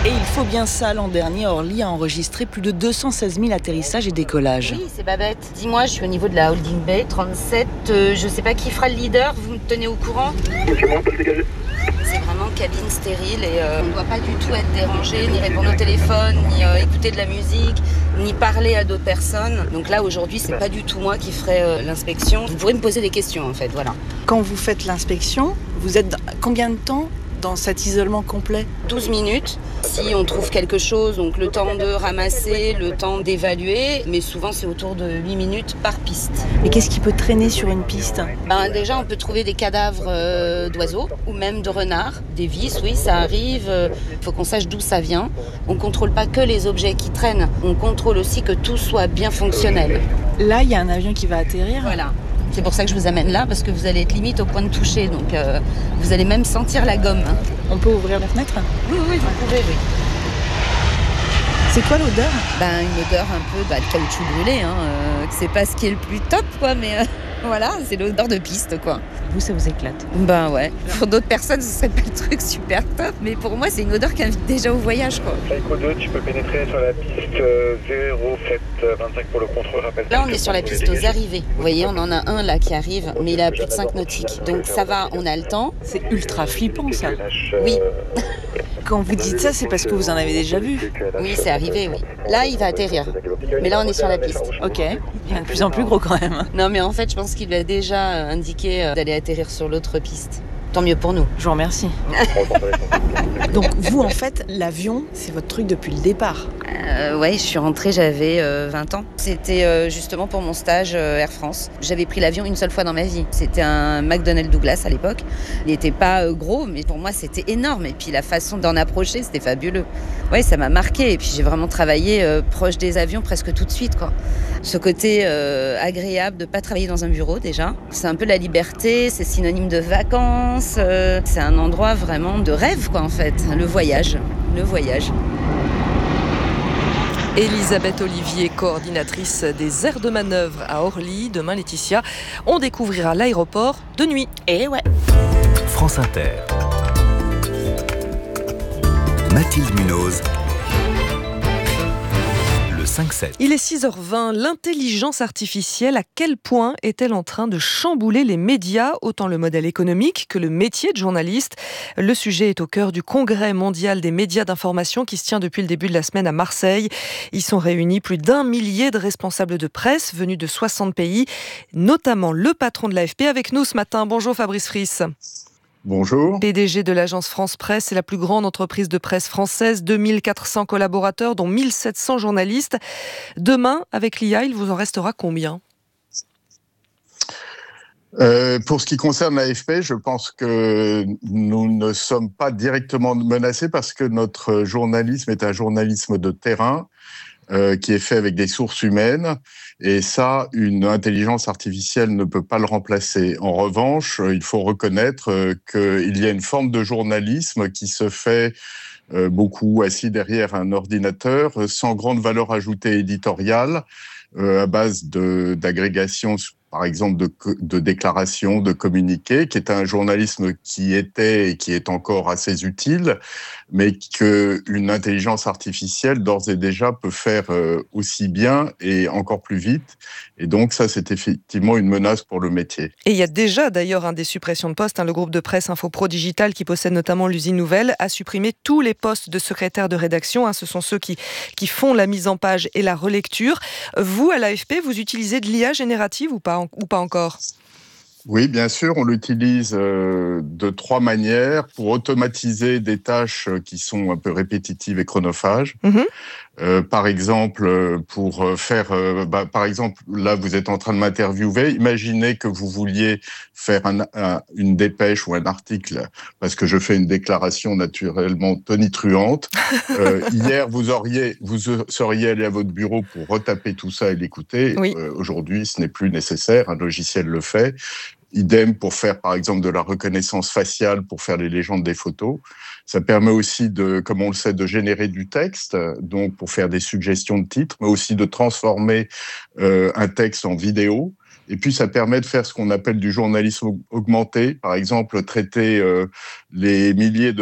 Et il faut bien ça, l'an dernier, Orly a enregistré plus de 216 000 atterrissages et décollages. Oui, c'est Babette. Dis-moi, je suis au niveau de la holding bay 37. Je sais pas qui fera le leader, vous me tenez au courant ? C'est vraiment cabine stérile et on ne doit pas du tout être dérangé, ni répondre au téléphone, ni écouter de la musique, ni parler à d'autres personnes. Donc là, aujourd'hui, c'est pas du tout moi qui ferai l'inspection. Vous pourrez me poser des questions, en fait, voilà. Quand vous faites l'inspection, vous êtes combien de temps dans cet isolement complet ? 12 minutes. Si on trouve quelque chose, donc le temps de ramasser, le temps d'évaluer, mais souvent c'est autour de 8 minutes par piste. Et qu'est-ce qui peut traîner sur une piste ? Déjà, on peut trouver des cadavres d'oiseaux ou même de renards, des vis, oui, ça arrive. Il faut qu'on sache d'où ça vient. On ne contrôle pas que les objets qui traînent, on contrôle aussi que tout soit bien fonctionnel. Là, il y a un avion qui va atterrir. Voilà. C'est pour ça que je vous amène là, parce que vous allez être limite au point de toucher, donc vous allez même sentir la gomme. On peut ouvrir la fenêtre ? Oui, vous pouvez, oui. C'est quoi l'odeur ? Une odeur un peu de caoutchouc brûlé, c'est pas ce qui est le plus top, quoi, mais voilà, c'est l'odeur de piste, quoi. Vous, ça vous éclate ? Ouais. Pour d'autres personnes, ce serait pas le truc super top, mais pour moi, c'est une odeur qui invite déjà au voyage, quoi. Flyco 2, tu peux pénétrer sur la piste 0725 pour le contrôle rappel. Là, on est sur la piste aux arrivées. Vous voyez, on en a un là qui arrive, mais il a plus de 5 nautiques. Donc ça va, on a le temps. C'est ultra flippant, ça. Oui. Quand vous dites ça, c'est parce que vous en avez déjà vu. Oui, c'est arrivé, oui. Là, il va atterrir. Mais là, on est sur la piste. Ok. Il est de plus en plus gros quand même. Non, mais en fait, je pense qu'il a déjà indiqué d'aller atterrir sur l'autre piste. Tant mieux pour nous. Je vous remercie. Donc vous, en fait, l'avion, c'est votre truc depuis le départ. Ouais, je suis rentrée, j'avais 20 ans. C'était justement pour mon stage Air France. J'avais pris l'avion une seule fois dans ma vie. C'était un McDonnell Douglas à l'époque. Il n'était pas gros, mais pour moi, c'était énorme. Et puis la façon d'en approcher, c'était fabuleux. Ouais, ça m'a marqué. Et puis j'ai vraiment travaillé proche des avions presque tout de suite, quoi. Ce côté agréable de ne pas travailler dans un bureau, déjà. C'est un peu la liberté, c'est synonyme de vacances. C'est un endroit vraiment de rêve, quoi, en fait. Le voyage. Elisabeth Olivier, coordinatrice des aires de manœuvre à Orly. Demain, Laetitia, on découvrira l'aéroport de nuit. Et ouais. France Inter. Mathilde Munoz. Le 5-7. Il est 6h20. L'intelligence artificielle, à quel point est-elle en train de chambouler les médias, autant le modèle économique que le métier de journaliste ? Le sujet est au cœur du Congrès mondial des médias d'information qui se tient depuis le début de la semaine à Marseille. Y sont réunis plus d'1 millier de responsables de presse venus de 60 pays, notamment le patron de l'AFP avec nous ce matin. Bonjour Fabrice Friss. Bonjour. PDG de l'agence France Presse, c'est la plus grande entreprise de presse française, 2400 collaborateurs, dont 1700 journalistes. Demain, avec l'IA, il vous en restera combien ? Pour ce qui concerne l'AFP, je pense que nous ne sommes pas directement menacés parce que notre journalisme est un journalisme de terrain qui est fait avec des sources humaines. Et ça, une intelligence artificielle ne peut pas le remplacer. En revanche, il faut reconnaître qu'il y a une forme de journalisme qui se fait beaucoup assis derrière un ordinateur, sans grande valeur ajoutée éditoriale, à base d'agrégation, par exemple de déclarations, de communiqués, qui est un journalisme qui était et qui est encore assez utile, mais qu'une intelligence artificielle, d'ores et déjà, peut faire aussi bien et encore plus vite. Et donc ça, c'est effectivement une menace pour le métier. Et il y a déjà d'ailleurs des suppressions de postes. Le groupe de presse Infopro Digital, qui possède notamment l'usine Nouvelle, a supprimé tous les postes de secrétaire de rédaction. Ce sont ceux qui font la mise en page et la relecture. Vous, à l'AFP, vous utilisez de l'IA générative ou pas encore ? Oui, bien sûr, on l'utilise de 3 manières pour automatiser des tâches qui sont un peu répétitives et chronophages. Par exemple, pour faire, par exemple, là, vous êtes en train de m'interviewer. Imaginez que vous vouliez faire une dépêche ou un article, parce que je fais une déclaration naturellement tonitruante. Hier, vous seriez allé à votre bureau pour retaper tout ça et l'écouter. Oui. Aujourd'hui, ce n'est plus nécessaire. Un logiciel le fait. Idem pour faire, par exemple, de la reconnaissance faciale pour faire les légendes des photos. Ça permet aussi comme on le sait, de générer du texte, donc pour faire des suggestions de titres, mais aussi de transformer un texte en vidéo. Et puis, ça permet de faire ce qu'on appelle du journalisme augmenté. Par exemple, traiter les milliers de